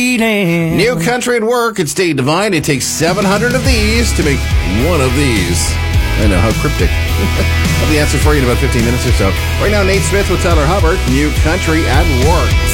New Country at Work at State Divine. It takes 700 of these to make one of these. I know, how cryptic. I'll have the answer for you in about 15 minutes or so. Right now, Nate Smith with Tyler Hubbard. New Country at Work.